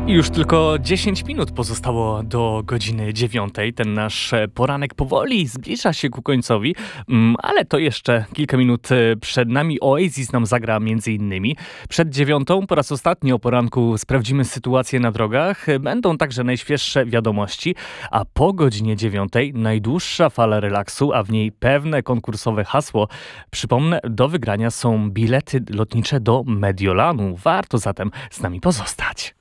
I już tylko 10 minut pozostało do godziny 9. Ten nasz poranek powoli zbliża się ku końcowi, ale to jeszcze kilka minut przed nami. Oasis nam zagra między innymi. Przed 9 po raz ostatni o poranku sprawdzimy sytuację na drogach. Będą także najświeższe wiadomości, a po godzinie 9 najdłuższa fala relaksu, a w niej pewne konkursowe hasło. Przypomnę, do wygrania są bilety lotnicze do Mediolanu. Warto zatem z nami pozostać.